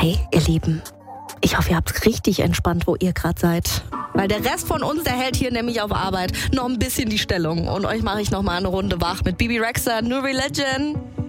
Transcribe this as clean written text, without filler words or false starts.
Hi, ihr Lieben. Ich hoffe, ihr habt richtig entspannt, wo ihr gerade seid. Weil der Rest von uns, der hält hier nämlich auf Arbeit noch ein bisschen die Stellung. Und euch mache ich noch mal eine Runde wach mit Bibi Rexha, New Religion.